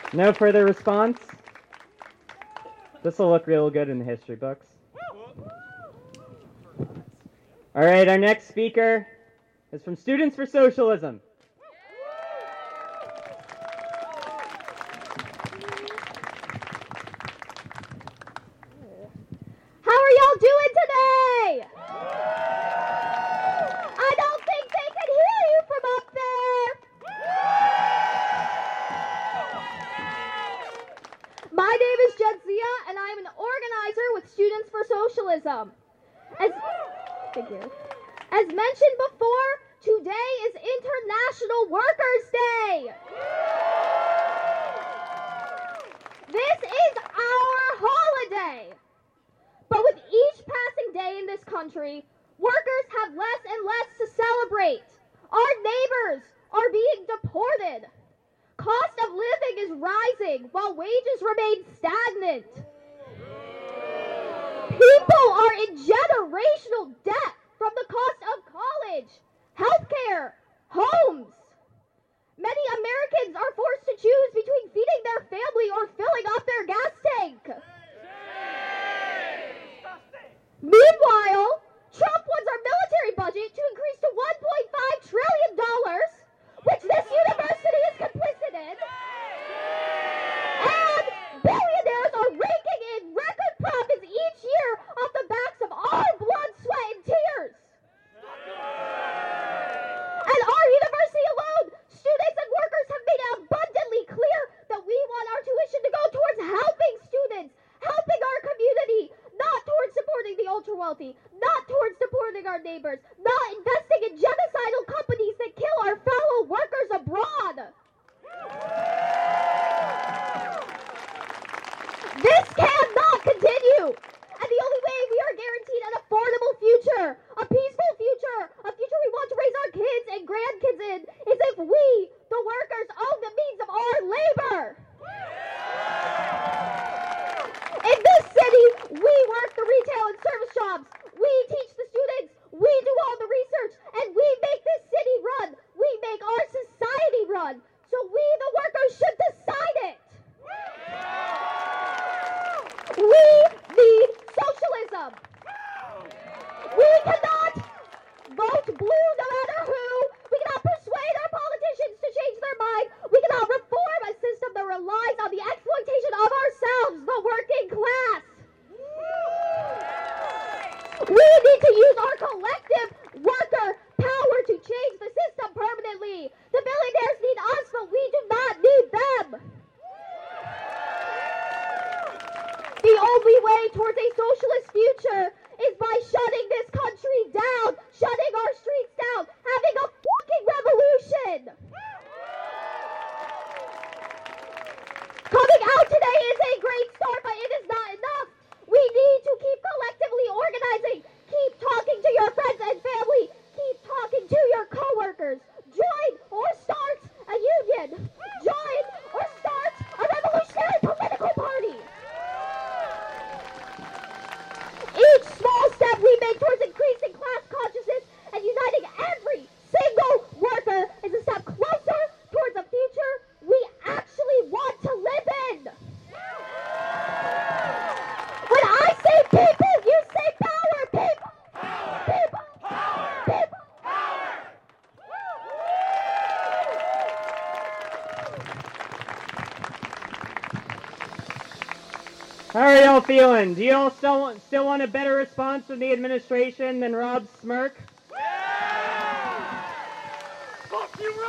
No further response? This will look real good in the history books. All right, our next speaker is from Students for Socialism. How are y'all doing today? I don't think they can hear you from up there. My name is Jedzia, and I am an organizer with Students for Socialism. As mentioned before, today is International Workers' Day. This is our holiday. But with each passing day in this country, workers have less and less to celebrate. Our neighbors are being deported. Cost of living is rising while wages remain stagnant. People are in generational debt from the cost of college, healthcare, homes. Many Americans are forced to choose between feeding their family or filling up their gas tank. Meanwhile, Trump wants our military budget to increase to $1.5 trillion, which this university is complicit in. And billionaires are raking in record profits each year off the backs of our blood, sweat, and tears. At our university alone, students and workers have made it abundantly clear that we want our tuition to go towards helping students, helping our community, not towards supporting the ultra-wealthy, not towards supporting our neighbors, not investing in genocidal companies that kill our fellow workers abroad. This cannot continue. And the only way we are guaranteed an affordable future, a peaceful future, a future we want to raise our kids and grandkids in, is if we, the workers, own the means of our labor. In this city, we work the retail and service jobs. We teach the students. We do all the research. And we make this city run. We make our society run. So we, the workers, should decide it. We need socialism. We cannot vote blue no matter who. We cannot persuade our politicians to change their mind. We cannot reform a system that relies on the exploitation of ourselves, the working class. We need to use our collective worker power to change the system permanently. The billionaires need us, but we do not need them. The only way towards a socialist future is by shutting this country down, shutting our streets down, having a fucking revolution. Coming out today is a great start, but it is not enough. We need to keep collectively organizing. Keep talking to your friends and family. Keep talking to your coworkers. Join or start a union. Join or start a revolutionary political party. Each small step we make towards increasing class consciousness and uniting every single worker is a step closer towards a future we actually want to live in. When I say people, you say power. People. Power. People. Power. People. Power. How are y'all feeling? Do you all still want a better response from the administration than Rob's smirk?